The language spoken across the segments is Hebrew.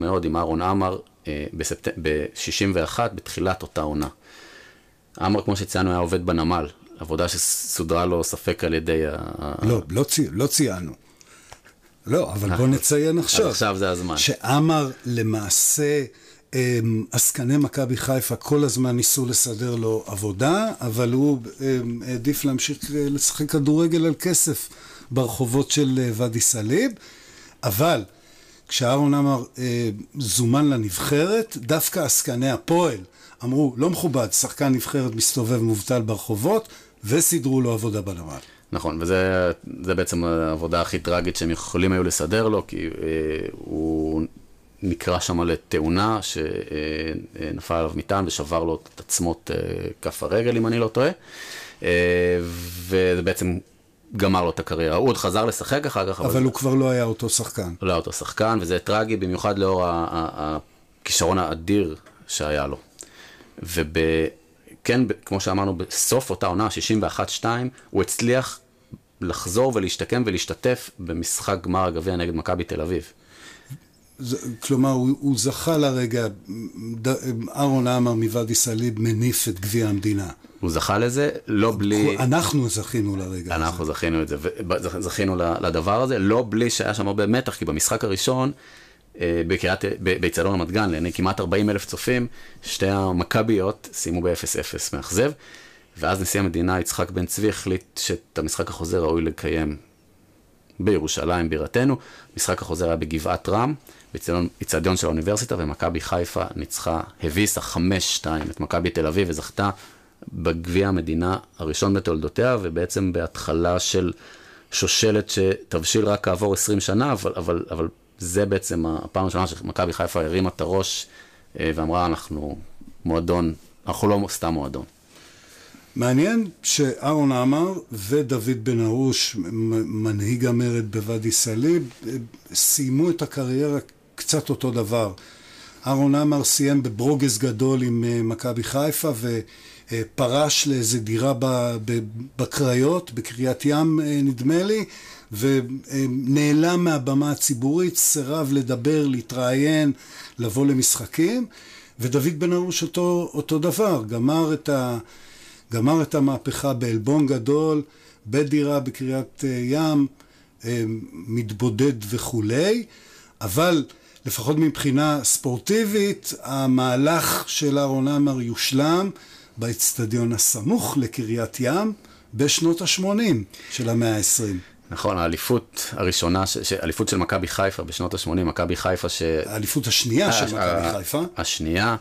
מאוד עם אהרון עמר ב-61, בתחילת אותה עונה. עמר, כמו שציינו, היה עובד בנמל, עבודה שסודרה לו ספק על ידי לא ציינו. לא, אבל בוא נציין עכשיו. עכשיו זה הזמן. שעמר למעשה, עסקני מכבי חיפה כל הזמן ניסו לסדר לו עבודה, אבל הוא העדיף להמשיך לשחק כדורגל על כסף ברחובות של ואדי סאליב, אבל כשאהרון עמר זומן לנבחרת, דווקא עסקני הפועל אמרו, לא מכובד, שחקן נבחרת מסתובב מובטל ברחובות, וסידרו לו עבודה בנמל. נכון, וזה בעצם העבודה הכי טרגית שהם יכולים היו לסדר לו, כי הוא נקרא שם לתאונה שנפל עליו מטען ושבר לו את עצמות כף הרגל, אם אני לא טועה, וזה בעצם גמר לו את הקריירה. הוא עוד חזר לשחק אחר כך. אבל הוא כבר לא היה אותו שחקן. לא היה אותו שחקן, וזה טרגי במיוחד לאור הכישרון האדיר שהיה לו. וכן, כמו שאמרנו, בסוף אותה עונה, 61-2, הוא הצליח לחזור ולהשתקם ולהשתתף במשחק גמר הגביע נגד מכבי תל אביב. כלומר, הוא זכה לרגע, אהרון עמר מוואדי סאליב מניף את גביע המדינה. הוא זכה לזה, לא בלי... אנחנו זכינו לרגע הזה. אנחנו זכינו את זה, זכינו לדבר הזה, לא בלי שהיה שם הרבה מתח, כי במשחק הראשון, באצטדיון רמת גן, לעיני כמעט 40,000 צופים, שתי המכביות סיימו ב-0-0 מאכזב, ואז נשיא המדינה יצחק בן צבי החליט שאת המשחק החוזר ראוי לקיים בירושלים, בירתנו. משחק החוזר היה בגבעת רם, באצטדיון של האוניברסיטה, ומכבי חיפה ניצחה, הביסה 5-2 את מכבי תל אביב, וזכתה בגביע המדינה הראשון בתולדותיה, ובעצם בהתחלה של שושלת שתבשיל רק כעבור 20 שנה, אבל זה בעצם הפעם הראשונה שמכבי חיפה הרימה את הראש, ואמרה, אנחנו מועדון, אנחנו לא סתם מועדון. מעניין שאהרון עמר ודוד בן ארוש, מנהיג המרד בוואדי סאליב, סיימו את הקריירה קצת אותו דבר. אהרון עמר סיים בברוגז גדול עם מכבי חיפה, ופרש לאיזו דירה בקריות, בקריית ים נדמה לי, ונעלם מהבמה הציבורית, סירב לדבר, להתראיין, לבוא למשחקים, ודוד בן ארוש אותו דבר, גמר את המהפכה באלבון גדול, בדירה בקריית ים, מתבודד וכולי, אבל לפחות מבחינה ספורטיבית, המהלך של אהרון עמר יושלם באצטדיון הסמוך לקריית ים בשנות ה-80 של המאה ה-20. נכון, האליפות הראשונה, האליפות של מכבי חיפה בשנות ה-80, מכבי חיפה האליפות השנייה של מכבי חיפה. השנייה,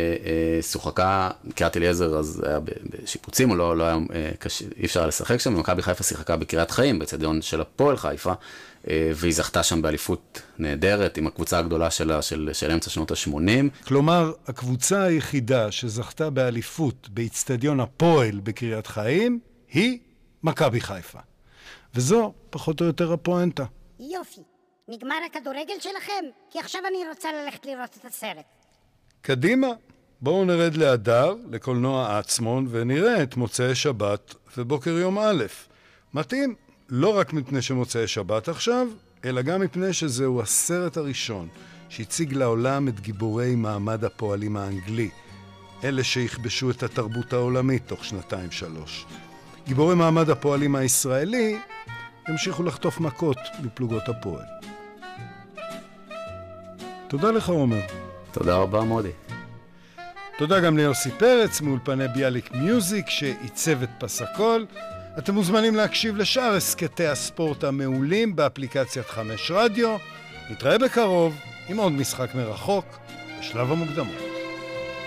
שוחקה, קריית אליעזר, אז היה בשיפוצים, או לא היה, אי אפשר לשחק שם, ומכבי חיפה שיחקה בקריית חיים, באצטדיון של הפועל חיפה, והיא זכתה שם באליפות נהדרת, עם הקבוצה הגדולה של אמצע שנות ה-80. כלומר, הקבוצה היחידה שזכתה באליפות באצטדיון הפועל בקריית חיים, היא מכבי חיפה. וזו פחות או יותר הפואנטה. יופי, נגמר הכדורגל שלכם? כי עכשיו אני רוצה ללכת לראות את הסרט. קדימה, בואו נרד להדר, לקולנוע עצמון, ונראה את מוצאי שבת ובוקר יום א'. מתאים, לא רק מפני שמוצאי שבת עכשיו, אלא גם מפני שזהו הסרט הראשון שהציג לעולם את גיבורי מעמד הפועלים האנגלי, אלה שיכבשו את התרבות העולמית תוך 2-3. גיבורי מעמד הפועלים הישראלי המשיכו לחטוף מכות בפלוגות הפועל. תודה לך, עומר. תודה רבה, מודי. תודה גם ליוסי פרץ מאולפני ביאליק מיוזיק שעיצב את פסקול. אתם מוזמנים להקשיב לשאר הסקטי הספורט המעולים באפליקציית 5 רדיו. נתראה בקרוב עם עוד משחק מרחוק בשלב המוקדמות.